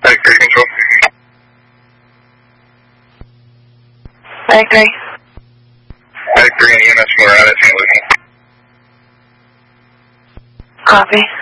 Ag 3 control. Ag 3. Ag 3 and EMS 4 out at St. Lucie. Copy.